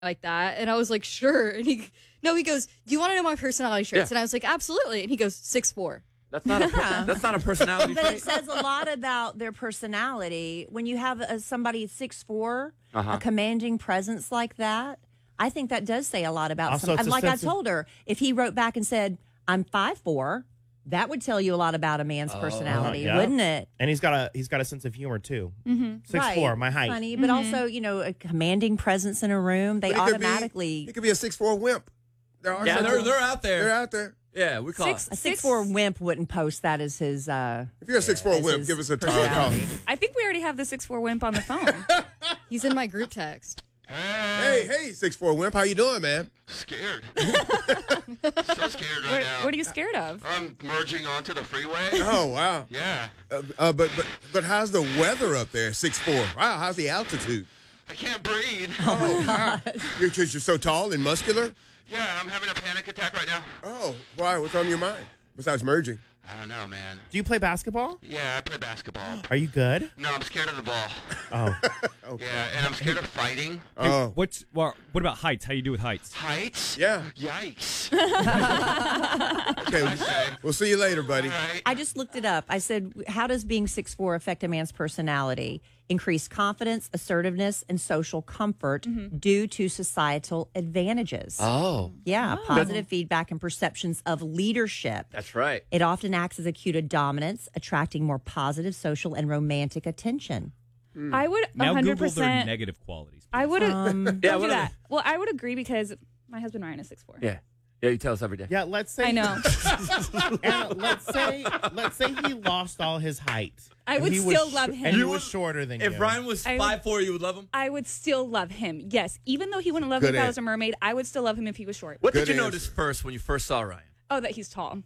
like that. And I was like, sure. And he goes, do you want to know my personality traits? Yeah. And I was like, absolutely. And he goes, 6'4". That's not a personality But trait. it says a lot about their personality. When you have somebody 6'4", a commanding presence like that, I think that does say a lot about Also, somebody. it's a Like I sense of- told her, if he wrote back and said, I'm 5'4", that would tell you a lot about a man's personality, yeah. wouldn't it? And he's got a sense of humor too. 6'4", Right. my height. Funny, but also, a commanding presence in a room. They But he automatically. could be a 6'4" wimp. There are some- they're out there. They're out there. Yeah, we call A 6'4" wimp wouldn't post that as his. If you're a 6'4" as wimp, his give us a call. personality. I think we already have the 6'4" wimp on the phone. He's in my group text. Hey, 6'4" wimp, how you doing, man? Scared. So scared right now. What are you scared of? I'm merging onto the freeway. Oh wow. Yeah. But how's the weather up there? 6'4". Wow, how's the altitude? I can't breathe. Oh, wow. You're so tall and muscular. Yeah, I'm having a panic attack right now. Oh, why? What's on your mind besides merging? I don't know, man. Do you play basketball? Yeah, I play basketball. Are you good? No, I'm scared of the ball. Oh, Yeah, and I'm scared of fighting. Oh, What about heights? How do you do with heights? Heights? yeah. Yikes. Okay, we'll see you later, buddy. All right. I just looked it up. I said, how does being 6'4" affect a man's personality? Increased confidence, assertiveness, and social comfort due to societal advantages. Oh, Yeah, positive feedback and perceptions of leadership. that's right. It often acts as a cue to dominance, attracting more positive social and romantic attention. I would Now Google their 100%. negative qualities. I would. Yeah, Don't what do are that. Well, I would agree because my husband Ryan is 6'4". Yeah, you tell us every day. yeah. Let's say I know. Anna, let's say he lost all his height. I And would he was still love him. And he You was shorter than you. If Ryan was I would- 5'4", you would love him. I would still love him. Yes, even though he wouldn't love Good me if I was answer. a mermaid, I would still love him if he was short. What did Good you answer. notice first when you first saw Ryan? Oh, that he's tall.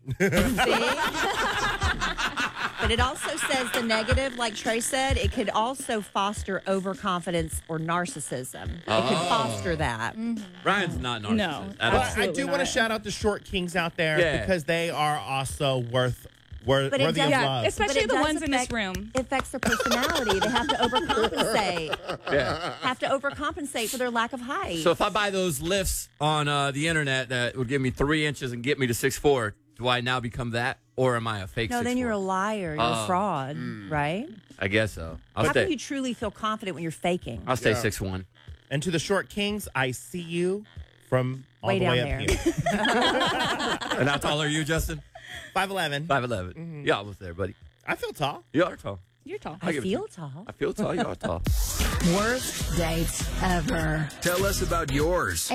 But it also says the negative, like Trey said, it could also foster overconfidence or narcissism. It could foster that. Ryan's not narcissist. No. at But all. I Absolutely do want to not. shout out the short kings out there Yeah. because they are also worthy But it of does- Yeah, love. especially But it the does ones in this affect- room. It affects their personality. They have to overcompensate. Yeah. Have to overcompensate for their lack of height. So if I buy those lifts on the internet that would give me 3 inches and get me to 6'4", do I now become that, or am I a fake? no, 6'4"? then you're a liar. You're a fraud, right? I guess so. I'll How can stay. you truly feel confident when you're faking? I'll stay Yeah. 6'1". And to the short kings, I see you from all Way the way down up there. here. And how tall are you, Justin? 5'11". 5'11". Yeah, almost there, buddy. I feel tall. You are tall. You're tall. I give it to feel you. tall. I feel tall. You are tall. Worst dates ever. Tell us about yours.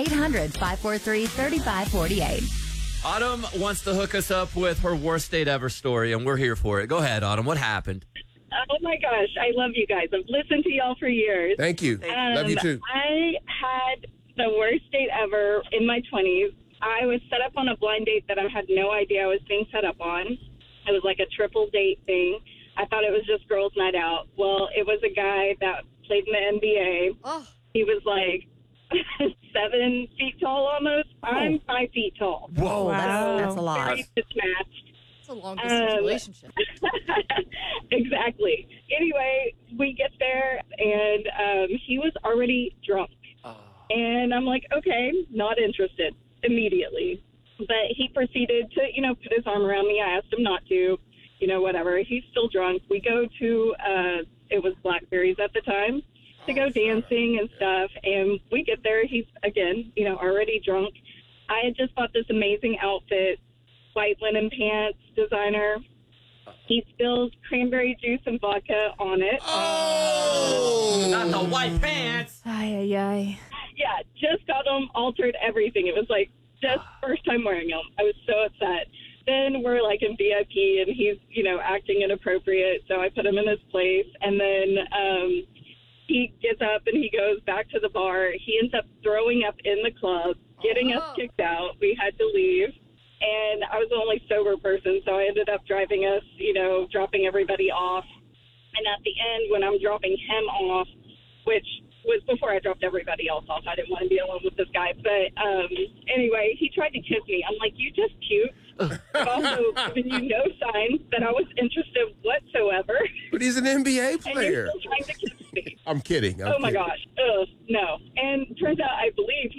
800-543-3548. Autumn wants to hook us up with her worst date ever story, and we're here for it. Go ahead, Autumn. What happened? Oh my gosh, I love you guys. I've listened to y'all for years. Thank you. Love you too. I had the worst date ever in my 20s. I was set up on a blind date that I had no idea I was being set up on. It was like a triple date thing. I thought it was just girls' night out. Well, it was a guy that played in the NBA. Oh, He was like 7 feet tall almost. I'm 5 feet tall. Whoa, that's a lot. Very mismatched. it's a long distance relationship. Exactly. Anyway, we get there, and he was already drunk. And I'm like, okay, not interested immediately. But he proceeded to, put his arm around me. I asked him not to, whatever. He's still drunk. We go to, it was Blackberries at the time, to go dancing and stuff. And we get there. He's, again, already drunk. I had just bought this amazing outfit, white linen pants, designer. He spills cranberry juice and vodka on it. Oh, Not the white pants. Ay, ay, ay. Yeah, just got them, altered everything. It was like just first time wearing them. I was so upset. Then we're like in VIP and he's, acting inappropriate. So I put him in his place. And then he gets up and he goes back to the bar. He ends up throwing up in the club, getting us kicked out. We had to leave. And I was the only sober person, so I ended up driving us, dropping everybody off. And at the end, when I'm dropping him off, which was before I dropped everybody else off, I didn't want to be alone with this guy. But anyway, he tried to kiss me. I'm like, you just cute. I've also given you no sign that I was interested whatsoever. but he's an NBA And you're player. still trying to kiss me. body. I'm kidding. Oh my gosh. Ugh, no. And turns out I believe